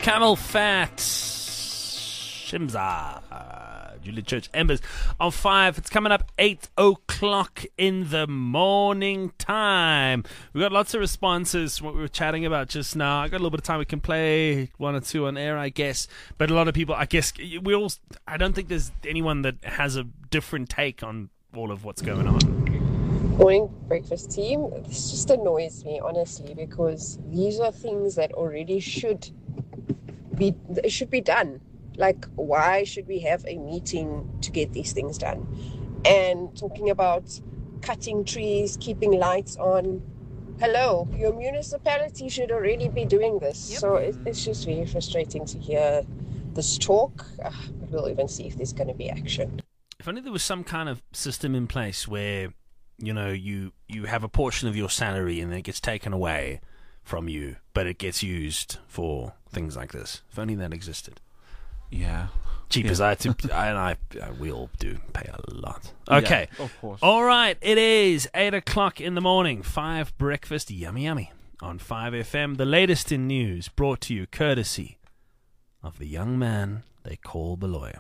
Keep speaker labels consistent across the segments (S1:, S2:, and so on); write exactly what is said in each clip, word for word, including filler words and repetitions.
S1: Camel Fat, Shimza, uh, Julia Church, Embers on five. It's coming up eight o'clock in the morning time. We've got lots of responses from what we were chatting about just now. I got a little bit of time. We can play one or two on air, I guess. But a lot of people, I guess, we all, I don't think there's anyone that has a different take on all of what's going on.
S2: Morning, breakfast team. This just annoys me, honestly, because these are things that already should be should be done. Like, why should we have a meeting to get these things done? And talking about cutting trees, keeping lights on. Hello, your municipality should already be doing this. Yep. So it, it's just really frustrating to hear this talk. Uh, but we'll even see if there's going to be action.
S1: If only there was some kind of system in place where, you know, you, you have a portion of your salary and then it gets taken away from you, but it gets used for things like this. If only that existed.
S3: Yeah.
S1: Cheap
S3: yeah.
S1: as I, to, I and I, we all do pay a lot. Okay.
S3: Yeah, of course.
S1: All right. It is eight o'clock in the morning. Five breakfast, yummy, yummy, on five F M. The latest in news brought to you courtesy of the young man they call the lawyer.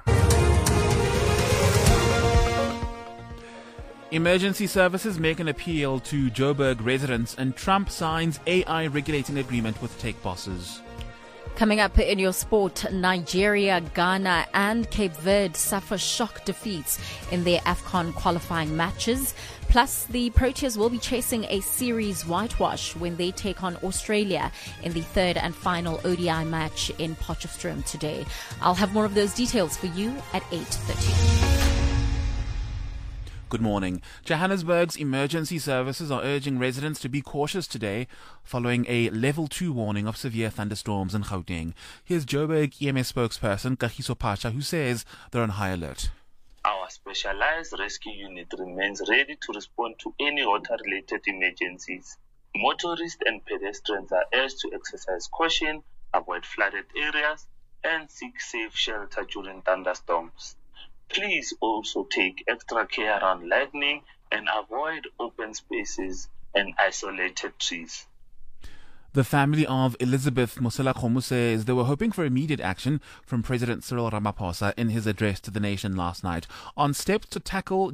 S3: Emergency services make an appeal to Joburg residents, and Trump signs A I regulating agreement with tech bosses.
S4: Coming up in your sport, Nigeria, Ghana and Cape Verde suffer shock defeats in their AFCON qualifying matches. Plus, the Proteas will be chasing a series whitewash when they take on Australia in the third and final O D I match in Potchefstroom today. I'll have more of those details for you at eight thirty.
S3: Good morning. Johannesburg's emergency services are urging residents to be cautious today following a level two warning of severe thunderstorms in Gauteng. Here's Joburg E M S spokesperson Kagiso Pacha, who says they're on high alert.
S5: Our specialized rescue unit remains ready to respond to any water-related emergencies. Motorists and pedestrians are urged to exercise caution, avoid flooded areas, and seek safe shelter during thunderstorms. Please also take extra care around lightning and avoid open spaces and isolated trees.
S3: The family of Elizabeth Mosela-Khomo says they were hoping for immediate action from President Cyril Ramaphosa in his address to the nation last night on steps to tackle